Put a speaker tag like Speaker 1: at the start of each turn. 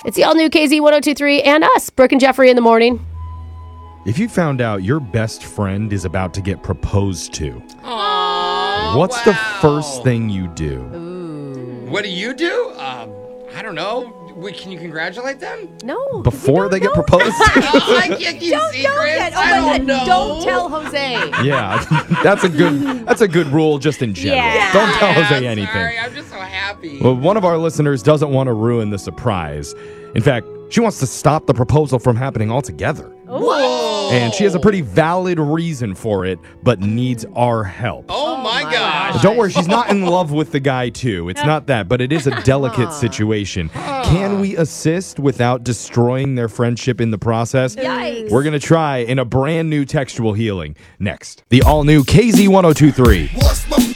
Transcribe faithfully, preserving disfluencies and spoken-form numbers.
Speaker 1: It's the all-new K Z one oh two three and us, Brooke and Jeffrey in the morning.
Speaker 2: If you found out your best friend is about to get proposed to,
Speaker 3: Aww,
Speaker 2: what's
Speaker 3: wow.
Speaker 2: the first thing you do?
Speaker 1: Ooh.
Speaker 3: What do you do? Um, I don't know. Wait, can you congratulate them?
Speaker 1: No.
Speaker 2: Before they get proposed?
Speaker 3: Oh, I can't keep
Speaker 1: Don't
Speaker 3: secrets.
Speaker 1: know yet. Oh
Speaker 3: I
Speaker 1: my
Speaker 3: don't
Speaker 1: God.
Speaker 3: know.
Speaker 1: Don't tell Jose.
Speaker 2: Yeah, that's a good that's a good rule just in general.
Speaker 1: Yeah.
Speaker 2: Don't tell
Speaker 3: Yeah,
Speaker 2: Jose anything.
Speaker 3: Sorry, I'm just so happy.
Speaker 2: Well, one of our listeners doesn't want to ruin the surprise. In fact, she wants to stop the proposal from happening altogether.
Speaker 3: Whoa!
Speaker 2: And she has a pretty valid reason for it, but needs our help.
Speaker 3: Oh, my,
Speaker 1: my
Speaker 3: gosh.
Speaker 2: Don't worry, she's not in love with the guy, too. It's not that, but it is a delicate situation. Can we assist without destroying their friendship in the process?
Speaker 1: Yikes.
Speaker 2: We're going to try in a brand new textual healing next. The all-new K Z one oh two three.